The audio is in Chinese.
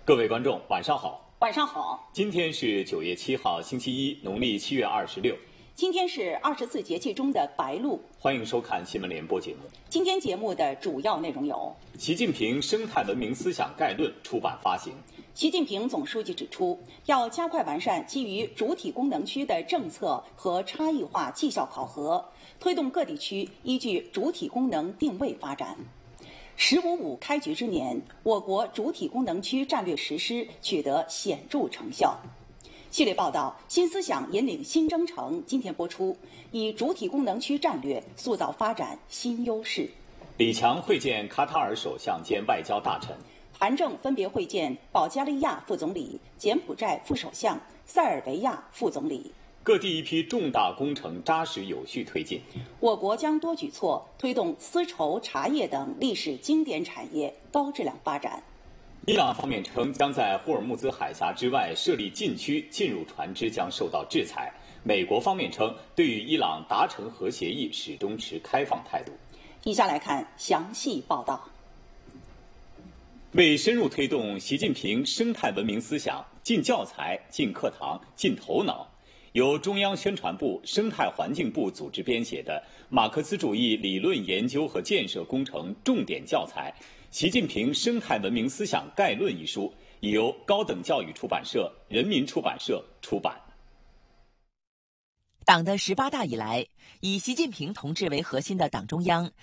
各位观众，晚上好。 晚上好。 今天是9月7号，星期一，农历7月26。 今天是24节气中的白露。 欢迎收看新闻联播节目。 今天节目的主要内容有： 习近平生态文明思想概论出版发行。 习近平总书记指出，要加快完善基于主体功能区的政策和差异化绩效考核，推动各地区依据主体功能定位发展。“15+5”开局之年，我国主体功能区战略实施取得显著成效。系列报道《新思想引领新征程》今天播出，以主体功能区战略塑造发展新优势。 李强会见卡塔尔首相兼外交大臣。 韩正分别会见保加利亚副总理、柬埔寨副首相、塞尔维亚副总理。 各地一批重大工程扎实有序推进。 我国将多举措推动丝绸、茶叶等历史经典产业高质量发展。 伊朗方面称，将在霍尔木兹海峡之外设立禁区，进入船只将受到制裁。美国方面称，对于伊朗达成核协议始终持开放态度。 以下来看详细报道。 为深入推动习近平生态文明思想进教材、进课堂、进头脑，由中央宣传部、生态环境部组织编写的《马克思主义理论研究和建设工程重点教材·习近平生态文明思想概论》一书，已由高等教育出版社、人民出版社出版。 党的18大以来，以习近平同志为核心的党中央